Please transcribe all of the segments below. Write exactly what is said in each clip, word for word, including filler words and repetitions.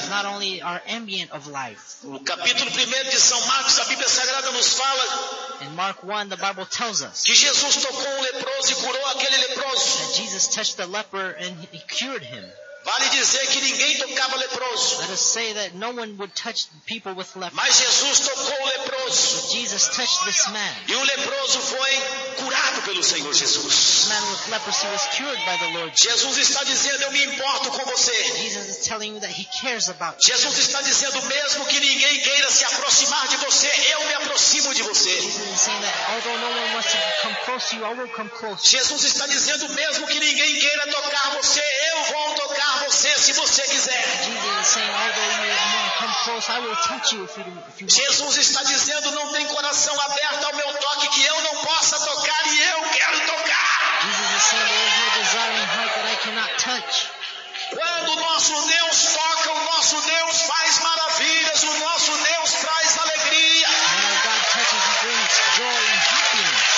It's not only our ambient of life. No capítulo primeiro de São Marcos, a Bíblia Sagrada nos fala In Mark one, the Bible tells us que Jesus tocou um leproso e curou aquele leproso. that Jesus touched the leper and he cured him. Vale dizer que ninguém tocava leproso, Let us say that no one would touch people with leprosy. mas Jesus tocou o leproso. But Jesus touched this man. E o leproso foi curado pelo Senhor Jesus. This man with leprosy was cured by the Lord. Jesus está dizendo, eu me importo com você. Jesus is telling you that he cares about you. Jesus está dizendo, mesmo que ninguém queira se aproximar de você, eu me aproximo de você. Jesus is saying that although no one wants to come close to you, I will come close. Jesus está dizendo, mesmo que ninguém queira tocar você, eu vou tocar você se você quiser. Jesus is saying, although you want to come close, I will touch you if you, if you want. Jesus está dizendo, não tem coração aberto ao meu toque que eu não possa tocar e eu quero tocar. Jesus is saying there is no desire in heart that I cannot touch. Quando o nosso Deus toca, o nosso Deus faz maravilhas, o nosso Deus traz alegria. When God touches, he brings joy and happiness.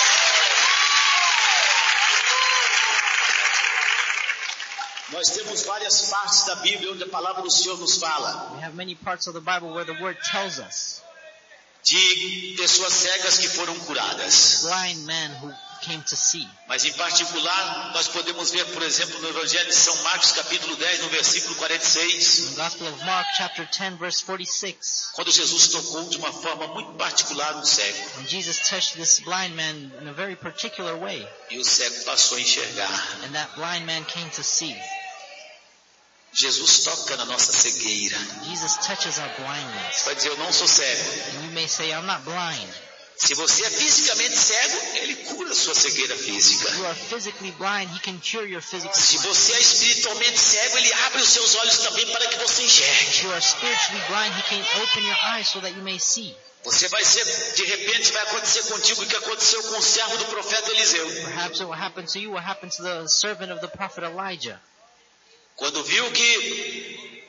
Nós temos várias partes da Bíblia onde a palavra do Senhor nos fala We have many parts of the Bible where the word tells us de pessoas cegas que foram curadas. blind men who came to see. Mas em particular, nós podemos ver, por exemplo, no Evangelho de São Marcos, capítulo dez, no versículo quarenta e seis, In the Gospel of Mark, chapter ten, verse forty-six, quando Jesus tocou de uma forma muito particular no cego, when Jesus touched this blind man in a very particular way, e o cego passou a enxergar. and that blind man came to see. Jesus toca na nossa cegueira. Jesus touches our blindness. Vai dizer, eu não sou cego. And you may say, I'm not blind. Se você é fisicamente cego, ele cura a sua cegueira física. If you are physically blind, he can cure your physical Se blindness. você é espiritualmente cego, ele abre os seus olhos também para que você enxergue. If you are spiritually blind, he can open your eyes so that you may see. Você vai ser, de repente vai acontecer contigo o que aconteceu com o servo do profeta Eliseu. Perhaps it will happen to you what happened to the servant of the prophet Elijah. Quando viu que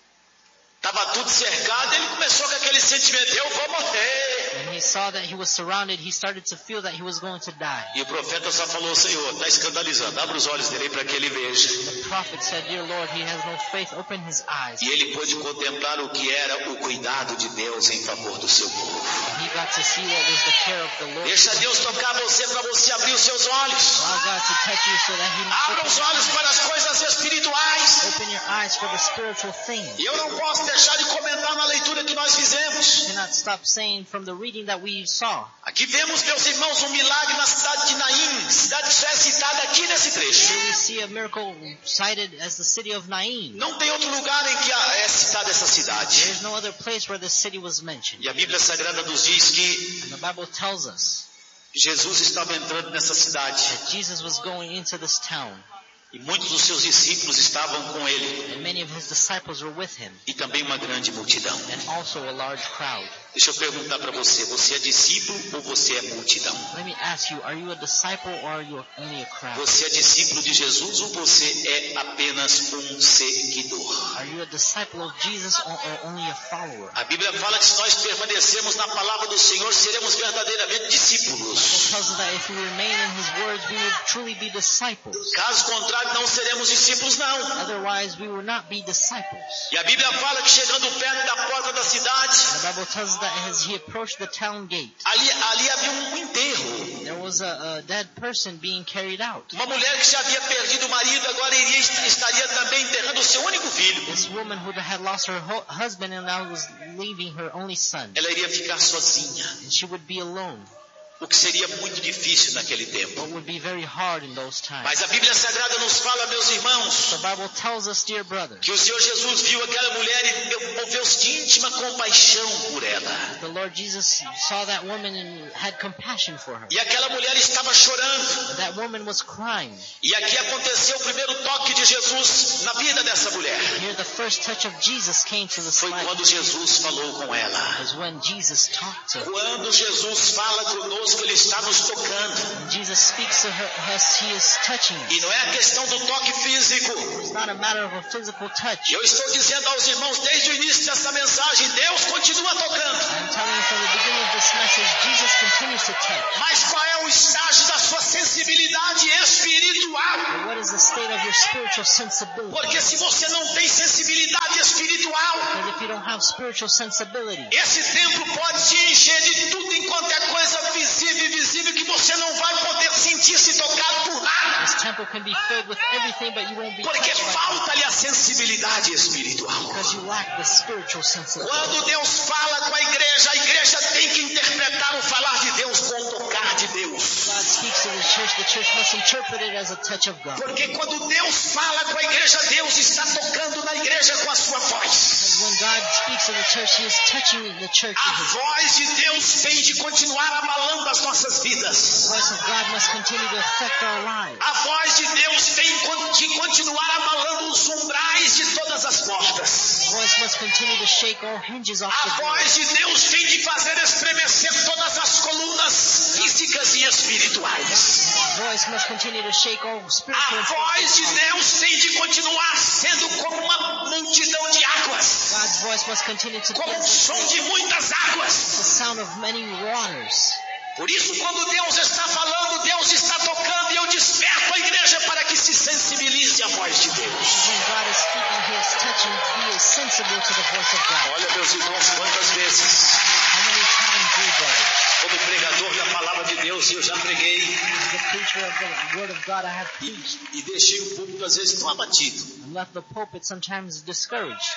estava tudo cercado, ele começou com aquele sentimento, eu vou morrer. When he saw that he was surrounded, he started to feel that he was going to die. E o profeta só falou, Senhor, está escandalizando, abre os olhos dele para que ele veja. The prophet said, Dear Lord, he has no faith. Open his eyes. E ele pôde contemplar o que era o cuidado de Deus em favor do seu povo. And he got to see what was the care of the Lord. Deixa Deus tocar você para você abrir os seus olhos. Allow God to touch you so that he Abra may os olhos para as coisas espirituais. open your eyes for the spiritual things. E eu não posso deixar de comentar na leitura que nós fizemos. I cannot stop saying from the reading that we saw. Aqui vemos, meus irmãos, um milagre na cidade de Naim, cidade que só é citada aqui nesse trecho. Here we see a miracle cited as the city of Nain. Não tem outro lugar em que é citada essa cidade. There's no other place where the city was mentioned. E a Bíblia Sagrada nos diz que And the Bible tells us Jesus estava entrando nessa cidade that Jesus was going into this town, e muitos dos seus discípulos estavam com ele and many of his disciples were with him, e também uma grande multidão. and also a large crowd. Deixa eu perguntar para você, você é discípulo ou você é multidão? Let me ask you, are you a disciple or are you only a crowd? Você é discípulo de Jesus ou você é apenas um seguidor? Are you a disciple of Jesus or, or only a follower? A Bíblia fala que se nós permanecermos na palavra do Senhor, seremos verdadeiramente It discípulos. tells us that if we remain in his words, we will truly be disciples. Caso contrário, não seremos discípulos, não. Otherwise, we will not be disciples. E a Bíblia fala que chegando perto da porta da cidade, The Bible tells us that as he approached the town gate, ali, ali havia um enterro. there was a, a dead person being carried out. Uma mulher que já havia perdido o marido, agora iria, estaria também enterrando o seu único filho. This woman who had lost her ho- husband and now was leaving her only son. Ela iria ficar sozinha, And she would be alone, o que seria muito difícil naquele tempo. what would be very hard in those times. Mas a Bíblia Sagrada nos fala, meus irmãos, The Bible tells us, dear brother, que o Senhor Jesus viu aquela mulher e moveu-se de íntima compaixão por ela. the Lord Jesus saw that woman and had compassion for her. E aquela mulher estava chorando. And that woman was crying. E aqui aconteceu o primeiro toque de Jesus na vida dessa mulher. Here the first touch of Jesus came to this Foi life. quando Jesus falou com ela. Was when Jesus talked to her. Quando Jesus fala conosco, Ele está nos tocando. When Jesus speaks to her, as he is touching us. E não é a questão do toque físico. It's not a matter of a physical touch. Eu estou dizendo aos irmãos desde o início dessa mensagem, Deus continua tocando. I'm telling you from the beginning of this message, Jesus continues to touch. Mas qual é o estágio da sua sensibilidade espiritual? But what is the state of your spiritual sensibility? Porque se você não tem sensibilidade espiritual, don't have spiritual sensibility. Esse templo pode te encher de tudo enquanto é coisa visível e invisível que você não vai poder sentir-se tocado por nada. This temple can be filled with everything, but you won't be Porque touched by it falta-lhe a sensibilidade espiritual. because you lack the spiritual sensibility. Quando Deus fala com a igreja, a igreja tem que interpretar o falar de Deus com o tocar de Deus. God speaks to the church, the church must interpret it as a touch of God. Porque quando Deus fala com a igreja, Deus está tocando na igreja com a sua voz. When God speaks to the church, He is touching the church A with His voz de Deus tem de continuar abalando as nossas vidas. The voice of God must continue to affect our lives. A voz de Deus tem de continuar abalando os umbrais de todas as portas. The voice must continue to shake all hinges off A the door. voz de Deus tem de fazer estremecer todas as colunas físicas e espirituais. The voice must continue to shake all spiritual A and voz de physical. Deus tem de continuar sendo como uma multidão de águas, God's voice must continue to be como o as som de muitas águas. the sound of many waters. Por isso, quando Deus está falando, Deus está tocando, e eu desperto a igreja para que se sensibilize à voz de Deus. When God is speaking, He is touching, He is sensible to the voice of God. Olha, meus irmãos, quantas vezes, How many times, dear brothers, como pregador da palavra de Deus, eu já preguei as the preacher of the Word of God, I have e, preached e deixei o público às vezes tão abatido. and left the pulpit sometimes discouraged.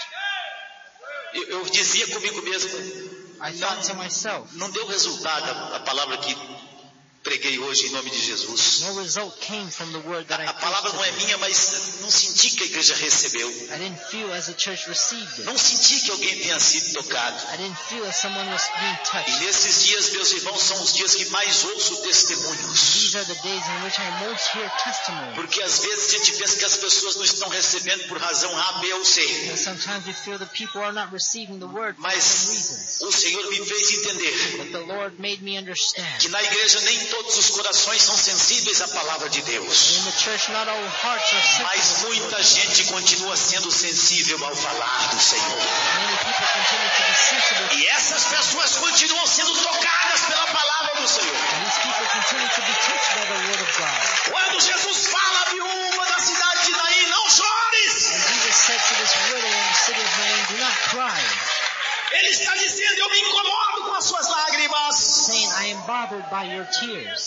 Eu, eu dizia comigo mesmo, I thought to myself, não deu resultado a, a palavra que preguei hoje em nome de Jesus. no result came from the word that I A palavra preached não é today. minha, mas não senti que a igreja recebeu. I didn't feel as the church received it. Não senti que alguém tenha sido tocado. I didn't feel as someone was being E touched. nesses dias, meus irmãos, são os dias que mais ouço testemunhos. These are the days in which I most hear testimony. Porque às vezes a gente pensa que as pessoas não estão recebendo por razão A, B ou C. And sometimes we feel that people are not receiving the word for some Mas reasons. o Senhor me fez entender But the Lord made me understand. que na igreja nem todos os corações são sensíveis à palavra de Deus. In the church, not all hearts are Mas sensitive. muita gente continua sendo sensível ao falar do Senhor. Many people continue to be sensitive. E essas pessoas continuam sendo tocadas pela palavra do Senhor. And these people continue to be touched by the word of God. Quando Jesus fala à viúva da cidade de Naim, não chores. And Jesus said to this widow in the city of Nain, do not cry, Ele está dizendo, eu me incomodo com as suas lágrimas. saying, I am bothered by your tears.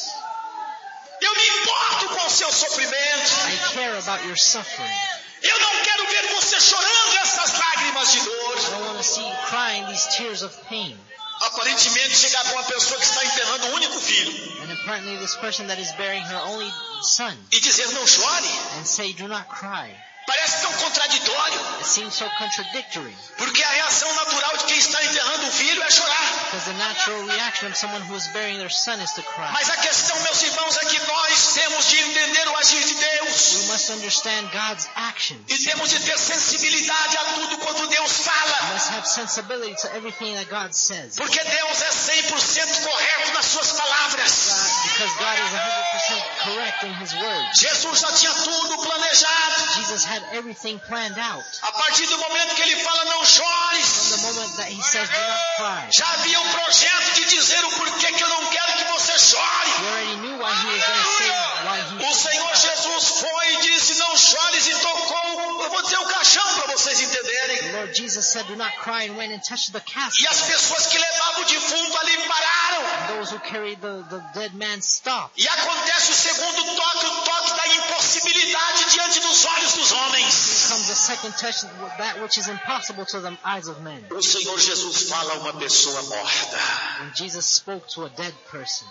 Eu me importo com o seu sofrimento. I care about your suffering. Eu não quero ver você chorando essas lágrimas de I dor. don't want to see you crying these tears of pain. Aparentemente chegar com uma pessoa que está enterrando um único filho And apparently this person that is bearing her only son e dizer não chore. and say, do not cry. Parece tão contraditório. It seems so contradictory. Porque a reação natural de quem está enterrando um filho é chorar. Because the natural reaction of someone who is burying their son is to cry. Mas a questão, meus irmãos, é que nós temos de entender o agir de Deus. We must understand God's actions. E temos de ter sensibilidade a tudo quando Deus We fala. must have sensibility to everything that God says. Porque Deus é cem por cento correto nas suas palavras. God, because God is one hundred percent correct in His word. Jesus já tinha tudo planejado. Jesus had everything planned out. A partir do momento que ele fala não From chores, the moment that He says, do not cry. já havia um projeto de dizer o porquê que eu não quero que você chore. He already knew why He was going to say why He O Senhor Jesus foi e disse não chores e tocou, eu vou dizer o caixão para vocês entenderem. The Lord Jesus said, do not cry, and went and touched the casket. E as pessoas que levavam o defunto ali pararam. And those who carried the, the dead man stopped. E acontece o segundo toque, o toque da impossibilidade diante dos olhos dos homens. Here comes the second touch, that which is impossible to the eyes of men. O Senhor Jesus fala a uma pessoa morta, When Jesus spoke to a dead person,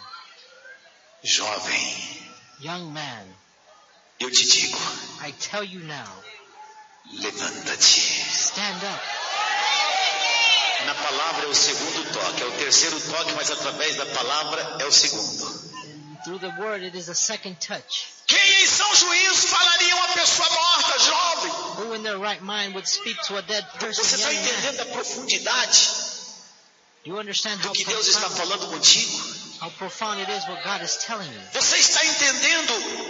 jovem, young man, eu te digo, I tell you now, levanta-te. stand up. Na palavra é o segundo toque, é o terceiro toque, mas através da palavra é o segundo. And through the word, it is a second touch. Quem em são juízo falaria a uma pessoa morta, jovem? Who in their right mind would speak to a dead person, Você está young man? entendendo a profundidade Do you understand do how que Deus está profound, falando contigo? how profound it is what God is telling you? Você está entendendo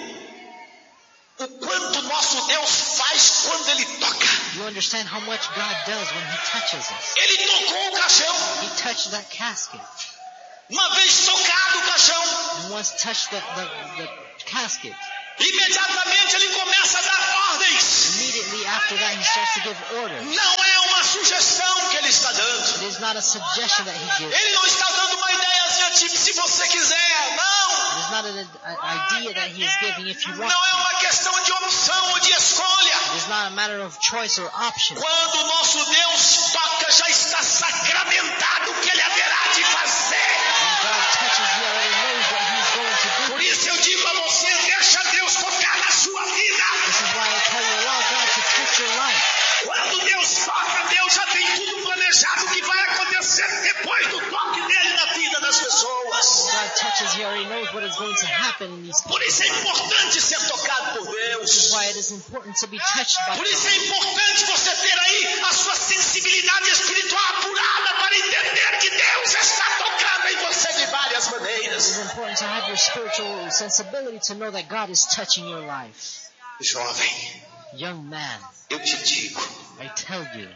o quanto nosso Deus faz quando Ele toca? Do you understand how much God does when He touches us? Ele tocou o caixão. He touched that casket. Uma vez tocado o caixão, And once touched the, the, the casket, imediatamente Ele começa a dar ordens. immediately after that He starts to give orders. Não é uma sugestão que Ele ele está dando. It is not a suggestion that he gives. Ele não está dando uma ideiazinha tipo, se você quiser. Não. It is not an idea that he is giving if you want Não é to. uma questão de opção ou de escolha. It is not a matter of choice or option. Quando o nosso Deus toca, já está sacramentado o que ele haverá de fazer. When God touches, he already knows what he's going to do. Por isso eu digo a você, deixa Deus tocar na sua vida. This is why I tell you, allow God to touch your life. Quando Deus toca, Deus já tem tudo planejado o que vai acontecer depois do toque dele na vida das pessoas. When God touches, he already knows what is going to happen in these Por isso é importante ser tocado por This is Deus. why it is important to be touched by Por isso God. é importante você ter aí a sua sensibilidade espiritual apurada para entender que Deus está tocando em você de várias It maneiras. is important to have your spiritual sensibility to know that God is touching your life. Jovem, Young man, eu te digo, I tell you,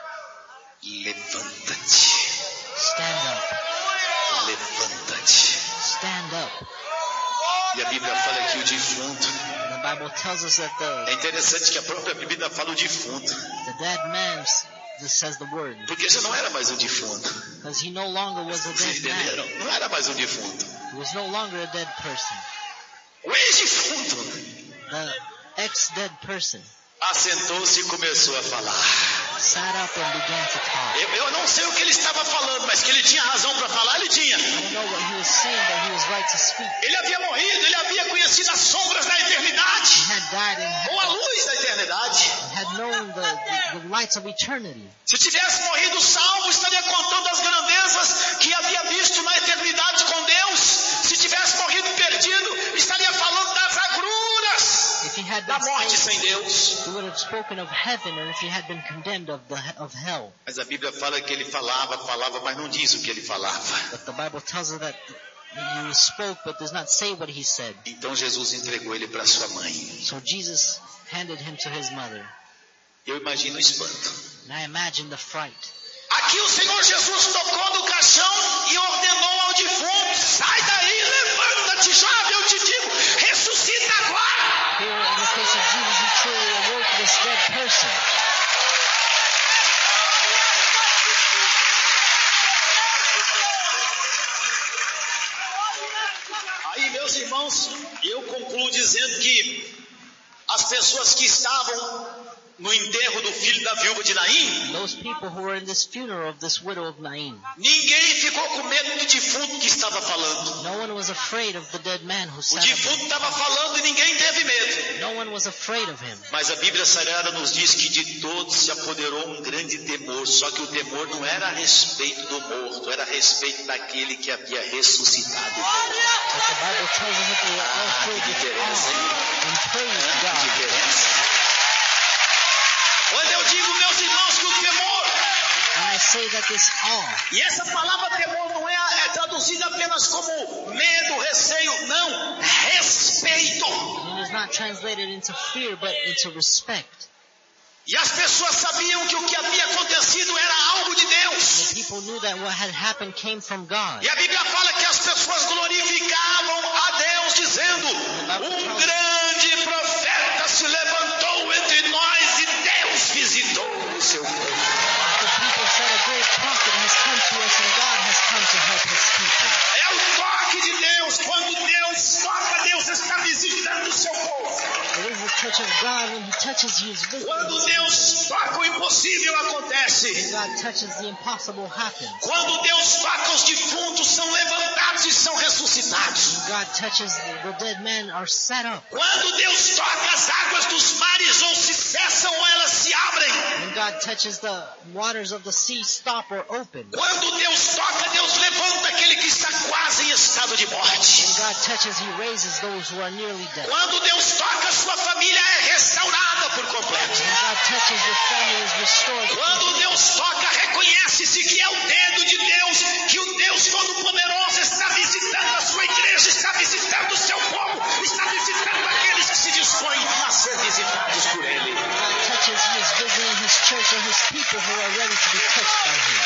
levanta-te, stand up, levanta-te. stand up. E a Bíblia fala que o defunto, The Bible tells us that é the, interessante que a própria Bíblia fala o defunto, the dead man, this says the word, porque já não era mais um defunto. because he no longer was a Vocês dead man. entenderam? Não era mais um defunto. He was no longer a dead person. O ex-defunto The ex-dead person assentou-se e começou a falar. sat up and began to talk. Eu, eu não sei o que ele estava falando, mas que ele tinha razão para falar, ele tinha. I don't know what he was saying, but he was right to speak. Ele havia morrido, ele havia conhecido as sombras da eternidade, He had died and ou a luz da eternidade. had known the, the, the lights of eternity. Se tivesse morrido salvo, estaria contando as grandezas que havia visto na eternidade com Deus. Se tivesse morrido perdido, estaria falando das agruras If he had da been morte saved, sem Deus. he would have spoken of heaven, and if he had been condemned, of the of hell. Mas a Bíblia fala que ele falava, falava, mas não diz o que ele falava. But the Bible tells us that he spoke, but does not say what he said. Então Jesus entregou ele para sua mãe. So Jesus handed him to his mother, Eu imagino o espanto. and I imagine the fright. Aqui o Senhor Jesus tocou no caixão e ordenou ao defunto: sai daí, levanta-te, jovem, eu te digo, ressuscita agora. Here, in the case of Jesus, he truly awoke this dead person. Aí, meus irmãos, eu concluo dizendo que as pessoas que estavam no enterro do filho da viúva de Naim, Those people who were in this funeral of this widow of Nain, ninguém ficou com medo do defunto que estava falando. no one was afraid of the dead man who O sat up. defunto estava falando e ninguém teve medo. No one was afraid of him. Mas a Bíblia Sagrada nos diz que de todos se apoderou um grande temor, só que o temor não era a respeito do morto, era a respeito daquele que havia ressuscitado. But the Bible tells us that they were all filled with diferença, hein? awe and praised Que God. diferença. Quando eu digo, meus irmãos, que o temor, And I say that this awe, e essa palavra temor não é, é traduzida apenas como medo, receio, não, respeito. it is not translated into fear, but into respect. E as pessoas sabiam que o que havia acontecido era algo de Deus. The people knew that what had happened came from God. E a Bíblia fala que as pessoas glorificavam a Deus, dizendo: um grande profeta se levantou entre nós e Deus visitou o seu povo. The people said a great prophet has come to us and God has come to help his people. É o toque de Deus. Quando Deus toca, Deus está visitando o seu povo. It is the touch of God. When he touches, he is visible. Quando Deus toca, o impossível When acontece. God touches, the impossible happens. Quando Deus toca, os defuntos são levantados e são ressuscitados. When God touches, the dead men are set up. Quando Deus toca, as águas dos mares ou se cessam ou elas se abrem. When God touches, the waters of the sea stop or open. Quando Deus toca, Deus levanta aquele que está quase em estado de morte. When God touches, he raises those who are nearly dead. Quando Deus toca, sua família é restaurada por completo. When God touches, your family is restored. Quando Deus toca, reconhece-se que é o dedo de Deus, que o Deus Todo-Poderoso está visitando a sua igreja, está visitando o seu povo, está visitando aqueles que se dispõem a ser visitados por Ele. God touches, he is visiting his church and his people who are ready to be touched by him.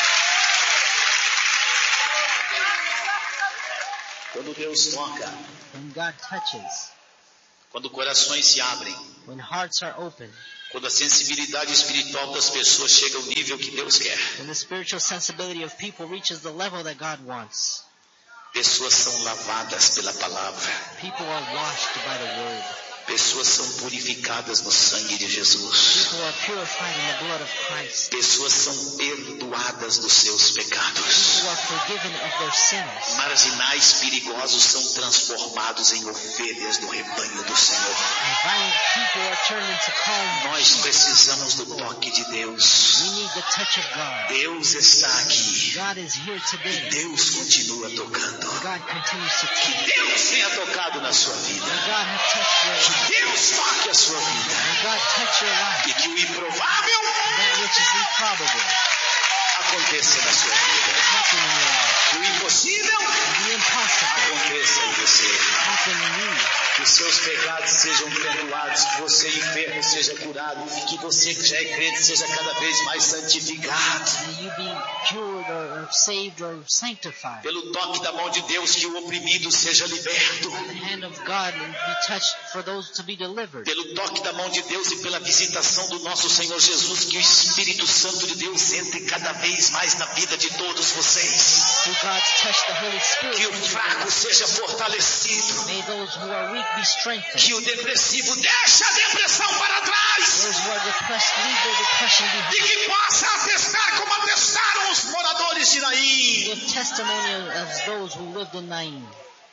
Quando Deus toca, When God touches, quando corações se abrem, when hearts are open, Quando a sensibilidade espiritual das pessoas chega ao nível que Deus quer, When the spiritual sensibility of people reaches the level that God wants, pessoas são lavadas pela palavra, people are washed by the word. pessoas são purificadas no sangue de Jesus, People are purified in the blood of Christ. pessoas são perdoadas dos seus pecados. People are forgiven of their sins. Marginais perigosos são transformados em ovelhas do rebanho do Senhor. And violent people are turned into calm. Nós precisamos do toque de Deus. We need the touch of God. Deus está aqui. God is here today. Deus continua tocando. God continues to Que touch. Deus tenha tocado na sua vida. May God have touched your life. Que Deus toque a sua vida. May God touch your life. E que o improvável That which is improbable aconteça na sua vida. happen in your life. Que o impossível And the impossible aconteça em você. happen in you. Que os seus pecados sejam perdoados, que você enfermo seja curado, que você que já é crente seja cada vez mais santificado. May you be cured or, or saved or sanctified. Pelo toque da mão de Deus, que o oprimido seja liberto. The hand of God and be touched for those to be delivered. Pelo toque da mão de Deus e pela visitação do nosso Senhor Jesus, que o Espírito Santo de Deus entre cada vez mais na vida de todos vocês. Through God's touch, the Holy Spirit. Que o fraco seja fortalecido. May those who are weak be strengthened. Que o depressivo deixe a depressão para trás. Those who are depressed leave their depression E behind. que possa atestar como atestaram os moradores de Naim. Give testimony as those who lived in Naim.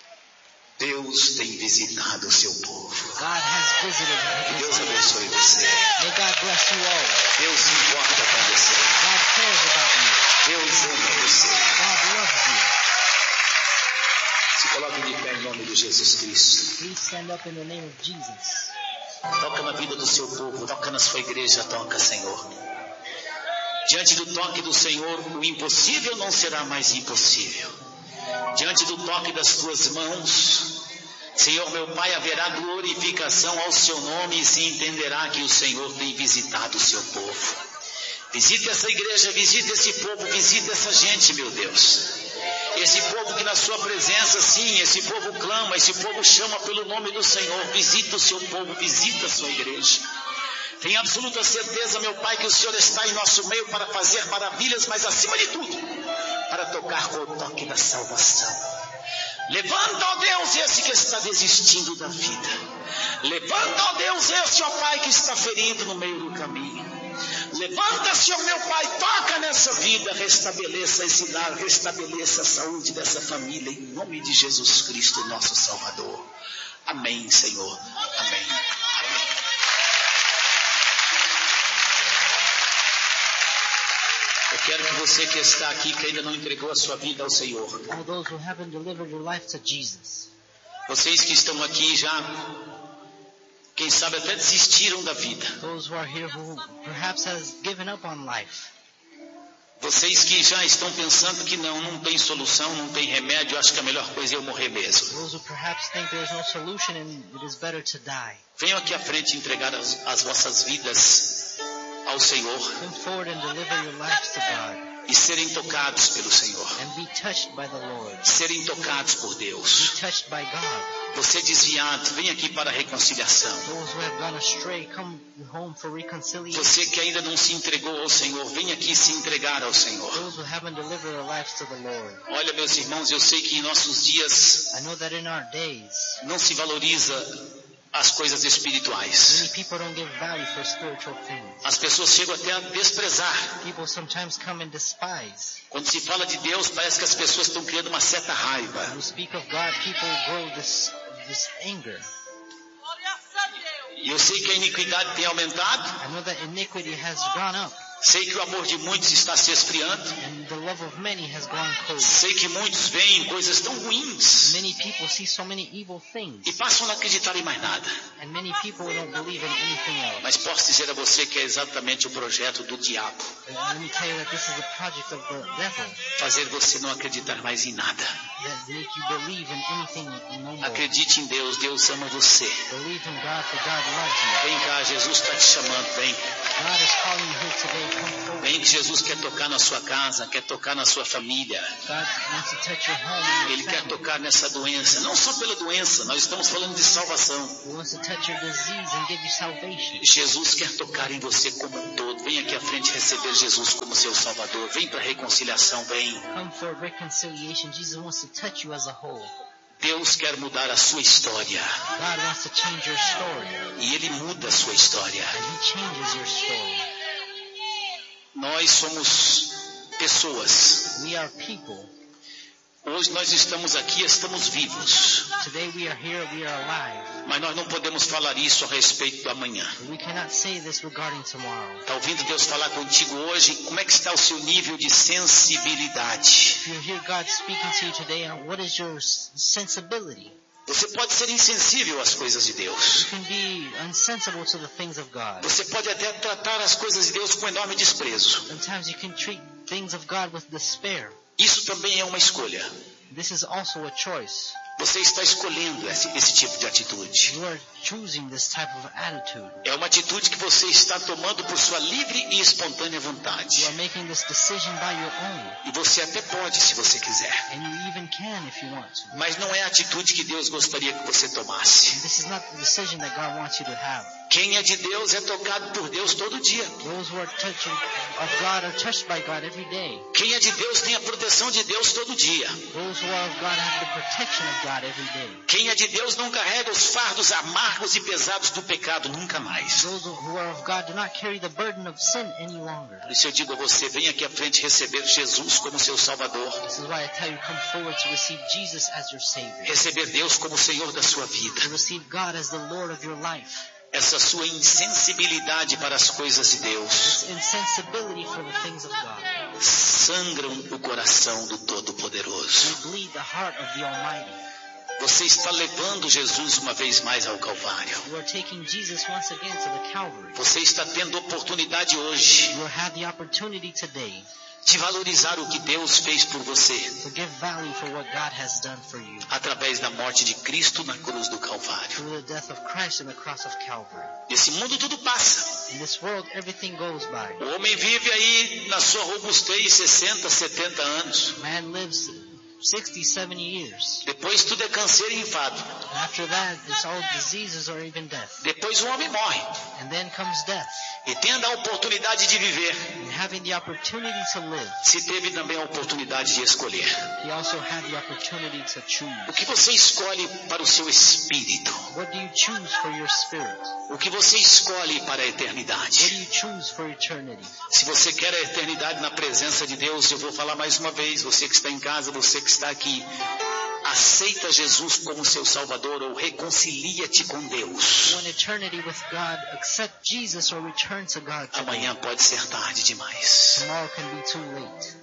Deus tem visitado o seu povo. God has visited Que his Deus people. abençoe você. May God bless you all. Deus se importa com você. God cares about you. Deus ama você. God loves you. Se coloque de pé em nome de Jesus Cristo. Please stand up in the name of Jesus. Toca na vida do seu povo, toca na sua igreja, toca, Senhor. Diante do toque do Senhor, o impossível não será mais impossível. Diante do toque das tuas mãos, Senhor meu Pai, haverá glorificação ao seu nome e se entenderá que o Senhor tem visitado o seu povo. Visita essa igreja, visita esse povo, visita essa gente, meu Deus. Esse povo que na sua presença, sim, esse povo clama, esse povo chama pelo nome do Senhor. Visita o seu povo, visita a sua igreja. Tenho absoluta certeza, meu Pai, que o Senhor está em nosso meio para fazer maravilhas, mas acima de tudo, para tocar com o toque da salvação. Levanta, ó Deus, esse que está desistindo da vida. Levanta, ó Deus, esse, ó Pai, que está ferido no meio do caminho. Levanta, Senhor meu Pai, toca nessa vida, restabeleça esse lar, restabeleça a saúde dessa família, em nome de Jesus Cristo, nosso Salvador. Amém, Senhor. Amém. Amém. Eu quero que você que está aqui, que ainda não entregou a sua vida ao Senhor, All those who haven't delivered your life to Jesus. vocês que estão aqui já, quem sabe até desistiram da vida, Those who are here who perhaps has given up on life. vocês que já estão pensando que não, não tem solução, não tem remédio, acho que a melhor coisa é eu morrer mesmo. Those who perhaps think there is no solution and it is better to die. Venham aqui à frente entregar as, as vossas vidas ao Senhor Come forward and deliver your lives to God e serem tocados pelo Senhor, and be touched by the Lord. serem tocados por Be Deus. touched by God. Você desviado, vem aqui para a reconciliação. Those who have gone astray, come home for reconciliation. Você que ainda não se entregou ao Senhor, vem aqui se entregar ao Senhor. Those who haven't delivered their lives to the Lord. Olha, meus irmãos, eu sei que em nossos dias I know that in our days, não se valoriza as coisas espirituais. many people don't give value for spiritual things. As pessoas chegam até a desprezar. People sometimes come and despise. Quando se fala de Deus, parece que as pessoas estão criando uma certa raiva. When we speak of God, people grow this this anger. E eu sei que a iniquidade tem aumentado. I know that iniquity has gone up Sei que o amor de muitos está se esfriando. and the love of many has gone cold. Sei que muitos veem coisas tão ruins Many people see so many evil things, e passam a não acreditar em mais nada. and many people don't believe in anything else. Mas posso dizer a você que é exatamente o projeto do diabo. And let me tell you that this is a project of the devil, Fazer você não acreditar mais em nada. that make you believe in anything no more. Acredite em Deus, Deus ama você. Believe in God, for God loves you. Vem cá, Jesus está te chamando, vem. God is calling you here today. Come forward. Vem que Jesus quer tocar na sua casa, quer tocar na sua família. God wants to touch your home and your Ele quer family. tocar nessa doença, não só pela doença, nós estamos falando de salvação. He wants to touch your disease and give you salvation. Jesus quer tocar em você como um todo. Vem aqui à frente receber Jesus como seu Salvador. Vem para a reconciliação, vem. Come for reconciliation. Jesus wants to touch you as a whole. Deus quer mudar a sua história. God wants to change your story. E Ele muda a sua história. And He changes your story. Nós somos pessoas. We are people. Hoje nós estamos aqui, estamos vivos. Today we are here, we are alive. Mas nós não podemos falar isso a respeito do amanhã. We cannot say this regarding tomorrow. Está ouvindo Deus falar contigo hoje? Como é que está o seu nível de sensibilidade? If you hear God speaking to you today, what is your sensibility? Você pode ser insensível às coisas de Deus. You can be insensible to the things of God. Você pode até tratar as coisas de Deus com enorme desprezo. Sometimes you can treat things of God with despair. Isso também é uma escolha. This is also a choice. Você está escolhendo esse, esse tipo de atitude. You are choosing this type of attitude. É uma atitude que você está tomando por sua livre e espontânea vontade. You are making this decision by your own. E você até pode, se você quiser. And you even can if you want to. Mas não é a atitude que Deus gostaria que você tomasse. This is not the decision that God wants you to have. Quem é de Deus é tocado por Deus todo dia. Those who are touching of God are touched by God every day. Quem é de Deus tem a proteção de Deus todo dia. Those who are of God have the protection of God every day. Quem é de Deus não carrega os fardos amargos e pesados do pecado nunca mais. Those who are of God do not carry the burden of sin any longer. Por isso eu digo a você, venha aqui à frente receber Jesus como seu Salvador. This is why I tell you, come forward to receive Jesus as your Savior. Receber Deus como Senhor da sua vida. To receive God as the Lord of your life. Essa sua insensibilidade para as coisas de Deus This insensibility for the things of God. sangram o coração do Todo-Poderoso. You bleed the heart of the Almighty. Você está levando Jesus uma vez mais ao Calvário. You are taking Jesus once again to the Calvary. Você está tendo oportunidade hoje You have the opportunity today de valorizar o que Deus fez por você to give value for what God has done for you. através da morte de Cristo na cruz do Calvário. Through the death of Christ on the cross of Calvary. Nesse mundo tudo passa. In this world, everything goes by. O homem vive aí na sua robustez sessenta, setenta anos. Man lives sixty, seventy years. Depois tudo é câncer e enfado. After that, it's all diseases or even death. Depois o homem morre. And then comes death. E tendo a oportunidade de viver, And having the opportunity to live, se teve também a oportunidade de escolher. he also had the opportunity to choose. O que você escolhe para o seu espírito? What do you choose for your spirit? O que você escolhe para a What do eternidade? you choose for eternity? Se você quer a eternidade na presença de Deus, eu vou falar mais uma vez, você que está em casa, você que está aqui, aceita Jesus como seu Salvador ou reconcilia-te com Deus. Want eternity with God, accept Jesus or return to God today. Amanhã pode ser tarde demais. Tomorrow can be too late.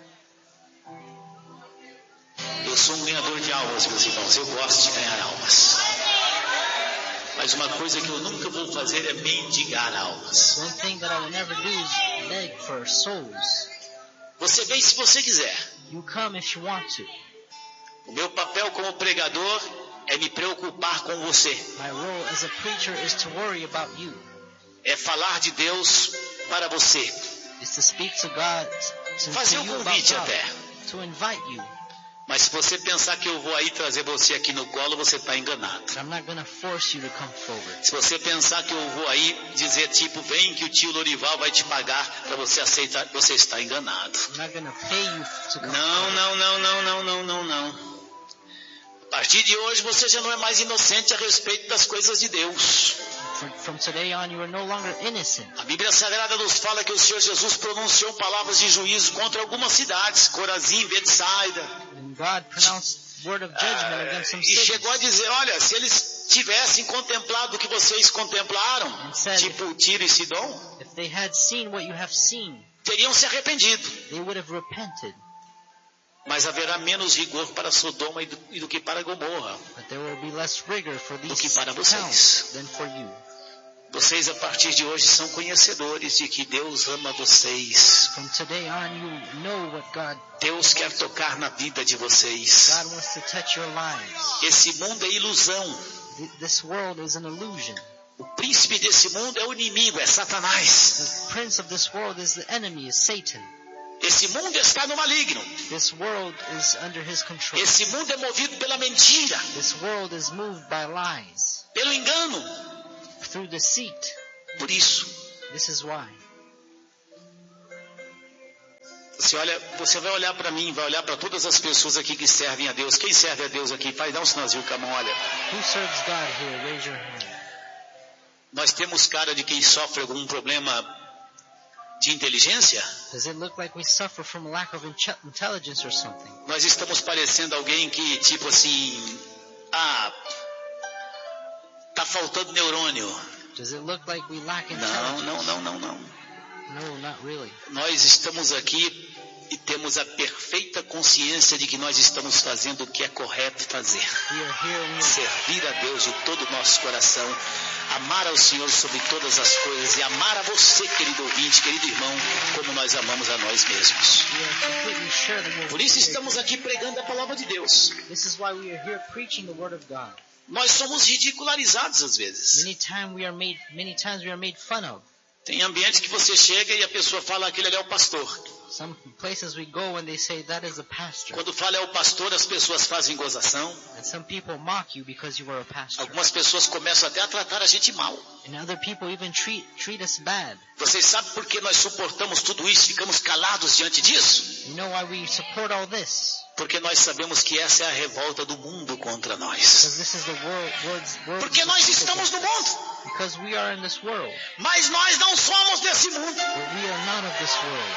Eu sou um ganhador de almas, meus irmãos, eu gosto de ganhar almas. Mas uma coisa que eu nunca vou fazer é mendigar almas. One thing that I will never do is beg for souls. Você vem se você quiser. You come if you want to. O meu papel como pregador é me preocupar com você. My role as a preacher is to worry about you. É falar de Deus para você. Is to speak to God, to, Fazer to um you about convite God, até. to invite you. Mas se você pensar que eu vou aí trazer você aqui no colo, você está enganado. But I'm not going to force you to come forward. Se você pensar que eu vou aí dizer tipo, vem que o tio Lorival vai te pagar para você aceitar, você está enganado. I'm not going to pay you to come Não, forward. não, não, não, não, não, não, não. A partir de hoje você já não é mais inocente a respeito das coisas de Deus. From, from today on, you are no longer innocent. A Bíblia Sagrada nos fala que o Senhor Jesus pronunciou palavras de juízo contra algumas cidades, Corazim, Betsaida. And God pronounced word of judgment against some E cities. chegou a dizer, olha, se eles tivessem contemplado o que vocês contemplaram, And said, tipo Tiro e Sidom, if they had seen what you have seen, teriam se arrependido. they would have repented. Mas haverá menos rigor para Sodoma e do, e do que para Gomorra. But there will be less rigor for Do these que para towns vocês. than for you. Vocês a partir de hoje são conhecedores de que Deus ama vocês. From today on, you know what God, Deus quer tocar na vida de vocês. God wants to touch your lives. Esse mundo é ilusão. Th- This world is an illusion. O príncipe desse mundo é o inimigo, é Satanás. The prince of this world is the enemy, is Satan. Esse mundo está no maligno. This world is under his control. Esse mundo é movido pela mentira, This world is moved by lies, pelo engano. through deceit. Por isso, This is why. você, olha, você vai olhar para mim, vai olhar para todas as pessoas aqui que servem a Deus. Quem serve a Deus aqui? Faz, dá um sinalzinho com a mão, olha. Who serves God here? Raise your hand. Nós temos cara de quem sofre algum problema de inteligência? Does it look like we suffer from a lack of inche- intelligence or something? Nós estamos parecendo alguém que, tipo assim, ah, tá faltando neurônio. Does it look like we lack Não, intelligence? não, não, não, não. No, not really. Nós estamos aqui e temos a perfeita consciência de que nós estamos fazendo o que é correto fazer. We are here and we are, Servir a Deus de todo o nosso coração, amar ao Senhor sobre todas as coisas e amar a você, querido ouvinte, querido irmão, como nós amamos a nós mesmos. we are completely sure that we're Por isso here. estamos aqui pregando a palavra de Deus. This is why we are here preaching the word of God. Nós somos ridicularizados às vezes. Many times we are made, many times we are made fun of. Tem ambientes que você chega e a pessoa fala aquele ali é o pastor. Some places we go and they say that is a pastor. Quando fala é o pastor, as pessoas fazem gozação. And some people mock you because you are a pastor. Algumas pessoas começam até a tratar a gente mal. And other people even treat treat us bad. Vocês sabem por que nós suportamos tudo isso, ficamos calados diante disso? You know why we support all this? Porque nós sabemos que essa é a revolta do mundo contra nós. Because this is the world, world's, world's Porque nós estamos no mundo, Because we are in this world, mas nós não somos desse mundo. but we are not of this world.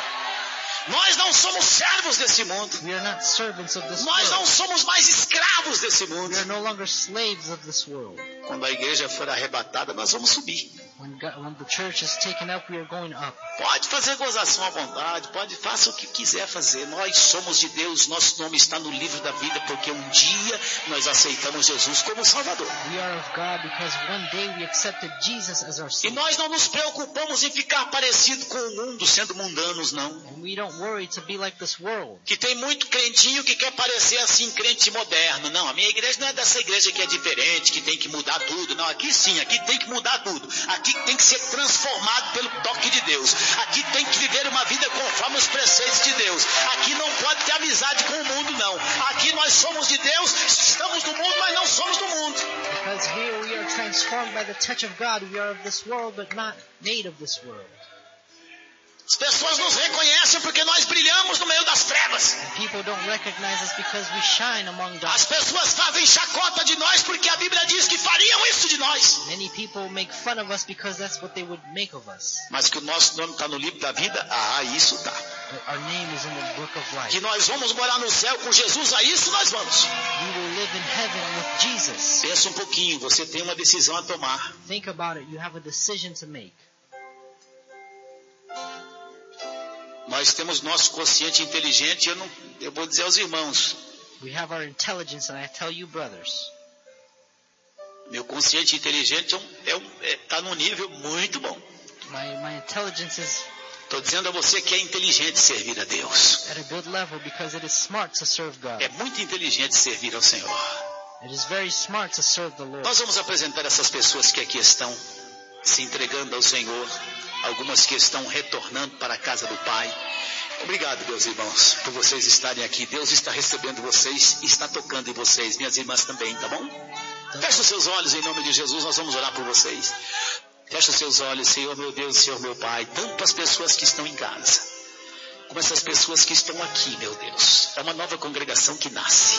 Nós não somos servos desse mundo. We are not servants of this Nós não world. somos mais escravos desse We mundo. are no longer slaves of this world. Quando a igreja for arrebatada, nós vamos subir. When God, when the church is taken up, we are going up. Pode fazer gozação à vontade, pode, faça o que quiser fazer. Nós somos de Deus, nosso nome está no livro da vida, porque um dia nós aceitamos Jesus como Salvador. We are of God because one day we accepted Jesus as our E Savior. nós não nos preocupamos em ficar parecido com o mundo, sendo mundanos, não. And we don't worry to be like this world. Que tem muito crentinho que quer parecer assim, crente moderno. Não, a minha igreja não é dessa igreja que é diferente, que tem que mudar tudo. Não, aqui sim, aqui tem que mudar tudo. Aqui tem que ser transformado pelo toque de Deus. Aqui tem que viver uma vida conforme os preceitos de Deus. Aqui não pode ter amizade com o mundo, não. Aqui nós somos de Deus, estamos no mundo, mas não somos do mundo. Because here we are transformed by the touch of God. We are of this world, but not made of this world. As pessoas nos reconhecem porque nós brilhamos no meio das trevas. And people don't recognize us because we shine among As darkness. pessoas fazem chacota de nós porque a Bíblia diz que fariam isso de nós. Many people make fun of us because that's what they would make of us. Mas que o nosso nome está no livro da vida, ah, isso tá. But our name is in the book of life. Que nós vamos morar no céu com Jesus, a isso nós vamos. We will live in heaven with Jesus. Pensa um pouquinho, você tem uma decisão a tomar. Think about it. You have a decision to make. Nós temos nosso consciente inteligente, eu, não, eu vou dizer aos irmãos, We have our intelligence, and I tell you, brothers, meu consciente inteligente é um, é um, é, tá num nível muito bom. my, my intelligence is Estou dizendo a você que é inteligente servir a Deus. at a good level because it is smart to serve God. É muito inteligente servir ao Senhor. It is very smart to serve the Lord. Nós vamos apresentar essas pessoas que aqui estão se entregando ao Senhor, algumas que estão retornando para a casa do Pai. Obrigado, meus irmãos, por vocês estarem aqui. Deus está recebendo vocês e está tocando em vocês. Minhas irmãs também, tá bom? Feche os seus olhos em nome de Jesus, nós vamos orar por vocês. Feche os seus olhos, Senhor meu Deus, Senhor meu Pai, tanto as pessoas que estão em casa, como essas pessoas que estão aqui, meu Deus. É uma nova congregação que nasce.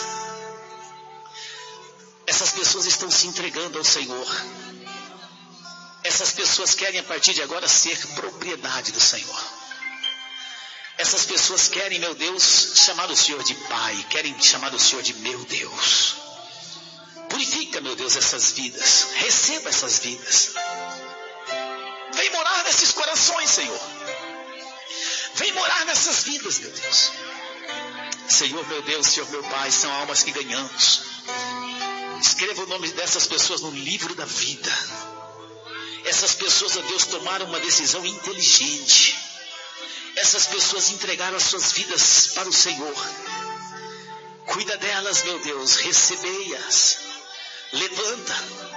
Essas pessoas estão se entregando ao Senhor. Essas pessoas querem a partir de agora ser propriedade do Senhor. Essas pessoas querem, meu Deus, chamar o Senhor de Pai, querem chamar o Senhor de meu Deus. Purifica, meu Deus, essas vidas, receba essas vidas. Vem morar nesses corações, Senhor. Vem morar nessas vidas, meu Deus. Senhor, meu Deus, Senhor, meu Pai, são almas que ganhamos. Escreva o nome dessas pessoas no livro da vida. Essas pessoas, ó Deus, tomaram uma decisão inteligente. Essas pessoas entregaram as suas vidas para o Senhor. Cuida delas, meu Deus, recebei-as. Levanta,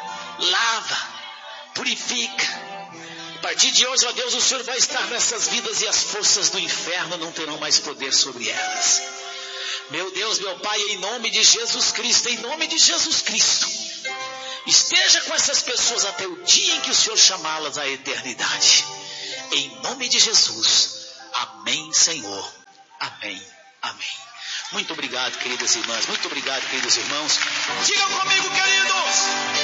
lava, purifica. A partir de hoje, ó Deus, o Senhor vai estar nessas vidas e as forças do inferno não terão mais poder sobre elas. Meu Deus, meu Pai, em nome de Jesus Cristo, em nome de Jesus Cristo, esteja com essas pessoas até o dia em que o Senhor chamá-las à eternidade. Em nome de Jesus. Amém, Senhor. Amém. Amém. Muito obrigado, queridas irmãs. Muito obrigado, queridos irmãos. Digam comigo, queridos.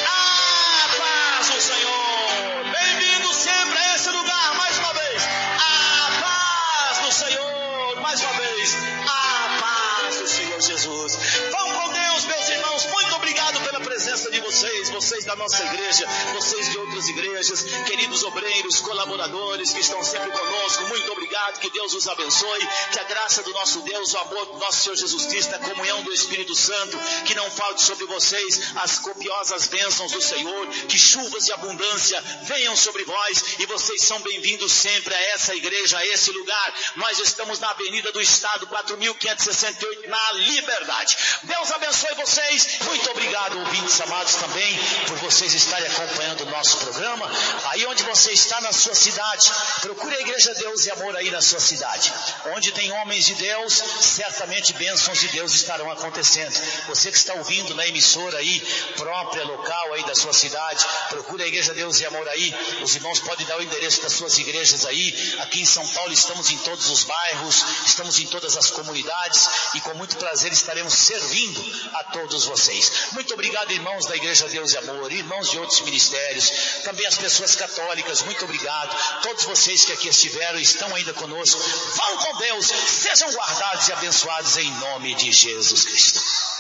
A paz do Senhor. Bem-vindos sempre a esse lugar, mais uma vez. A paz do Senhor. Mais uma vez. A paz do Senhor Jesus. Vão com Deus, meus irmãos. Muito obrigado pela presença de vocês. Vocês da nossa igreja. Vocês de outras igrejas. Queridos obreiros, colaboradores que estão sempre conosco. Muito obrigado. Que Deus os abençoe. Que a graça do nosso Deus, o amor do nosso Senhor Jesus Cristo, a comunhão do Espírito Santo, que não falte sobre vocês as copiosas bênçãos do Senhor, que chuvas de abundância venham sobre vós, e vocês são bem-vindos sempre a essa igreja, a esse lugar. Nós estamos na Avenida do Estado, quatro mil quinhentos e sessenta e oito, na Liberdade. Deus abençoe vocês. Muito obrigado, ouvintes amados, também por vocês estarem acompanhando o nosso programa. Aí onde você está na sua cidade, procure a Igreja Deus e Amor aí na sua cidade. Onde tem homens de Deus, certamente bênçãos de Deus estarão acontecendo. Você que está ouvindo na emissora aí, própria, local aí da sua cidade, procure a Igreja Deus e Amor aí. Os irmãos podem dar o endereço das suas igrejas aí. Aqui em São Paulo estamos em todos os bairros, estamos em todas as comunidades, e com muito prazer estaremos servindo a todos vocês. Muito obrigado, irmãos da Igreja Deus e Amor, irmãos de outros ministérios, também as pessoas católicas, muito obrigado. Todos vocês que aqui estiveram e estão ainda conosco, vão com Deus, sejam guardados e abençoados em nome de Jesus Cristo.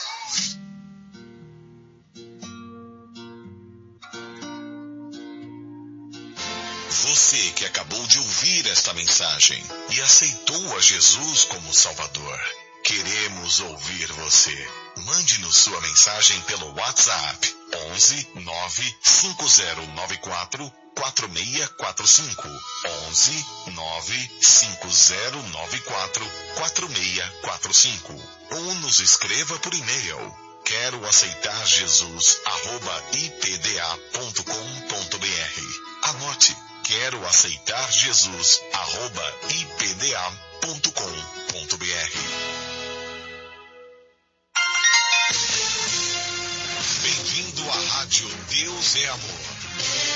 Você que acabou de ouvir esta mensagem e aceitou a Jesus como Salvador, queremos ouvir você. Mande-nos sua mensagem pelo WhatsApp onze nove cinco zero nove quatro quatro seis quatro cinco, onze nove cinco zero nove quatro quatro seis quatro cinco, ou nos escreva por e-mail quero aceitar Jesus arroba i p d a ponto com ponto b r. Anote, quero aceitar Jesus arroba i p d a ponto com ponto b r. Bem-vindo à Rádio Deus é Amor.